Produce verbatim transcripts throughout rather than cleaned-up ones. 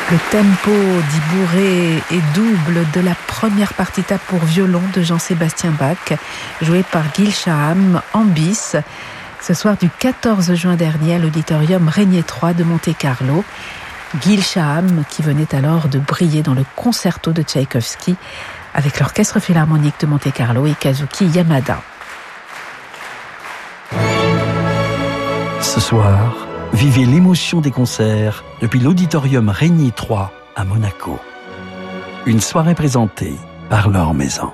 Le tempo dit bourré et double de la première partita pour violon de Jean-Sébastien Bach, joué par Gil Shaham en bis, ce soir du quatorze juin dernier à l'auditorium Régnier trois de Monte-Carlo. Gil Shaham qui venait alors de briller dans le concerto de Tchaïkovski avec l'Orchestre Philharmonique de Monte-Carlo et Kazuki Yamada. Ce soir, vivez l'émotion des concerts depuis l'auditorium Régnier trois à Monaco. Une soirée présentée par Laure Maison.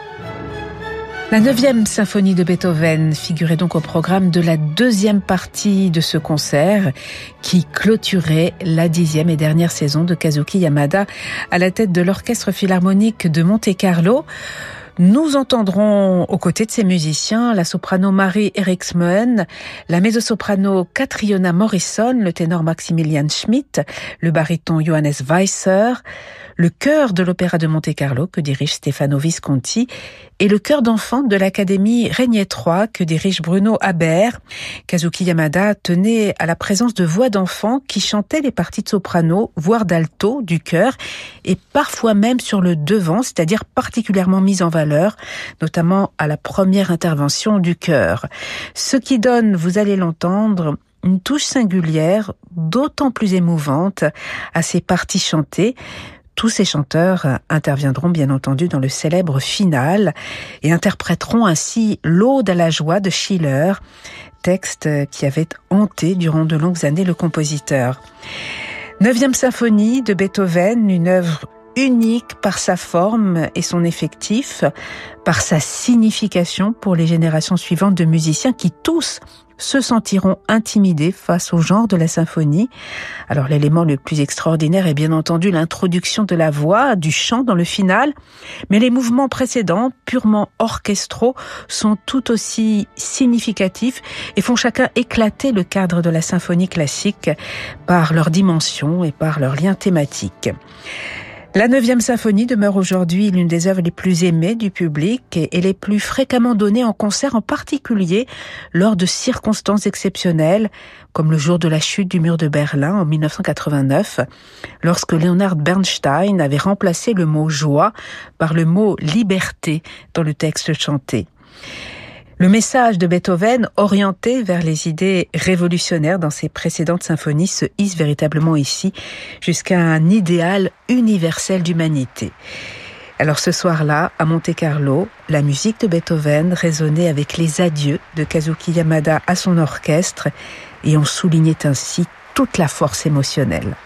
La neuvième symphonie de Beethoven figurait donc au programme de la deuxième partie de ce concert qui clôturait la dixième et dernière saison de Kazuki Yamada à la tête de l'Orchestre Philharmonique de Monte-Carlo. Nous entendrons aux côtés de ces musiciens la soprano Marie Eriksmoen, la mezzo-soprano Catriona Morrison, le ténor Maximilian Schmidt, le baryton Johannes Weisser, le chœur de l'Opéra de Monte-Carlo que dirige Stefano Visconti et le chœur d'enfants de l'Académie Régnier trois que dirige Bruno Haber. Kazuki Yamada tenait à la présence de voix d'enfants qui chantaient les parties de soprano, voire d'alto du chœur et parfois même sur le devant, c'est-à-dire particulièrement mise en valeur, notamment à la première intervention du chœur. Ce qui donne, vous allez l'entendre, une touche singulière, d'autant plus émouvante à ces parties chantées. Tous ces chanteurs interviendront bien entendu dans le célèbre finale et interpréteront ainsi l'Aude à la joie de Schiller, texte qui avait hanté durant de longues années le compositeur. Neuvième symphonie de Beethoven, une œuvre unique par sa forme et son effectif, par sa signification pour les générations suivantes de musiciens qui tous se sentiront intimidés face au genre de la symphonie. Alors l'élément le plus extraordinaire est bien entendu l'introduction de la voix, du chant dans le final, mais les mouvements précédents, purement orchestraux, sont tout aussi significatifs et font chacun éclater le cadre de la symphonie classique par leur dimension et par leur lien thématique. La neuvième symphonie demeure aujourd'hui l'une des œuvres les plus aimées du public et les plus fréquemment données en concert, en particulier lors de circonstances exceptionnelles, comme le jour de la chute du mur de Berlin en dix-neuf cent quatre-vingt-neuf, lorsque Leonard Bernstein avait remplacé le mot « joie » par le mot « liberté » dans le texte chanté. Le message de Beethoven, orienté vers les idées révolutionnaires dans ses précédentes symphonies, se hisse véritablement ici jusqu'à un idéal universel d'humanité. Alors ce soir-là, à Monte-Carlo, la musique de Beethoven résonnait avec les adieux de Kazuki Yamada à son orchestre et on soulignait ainsi toute la force émotionnelle.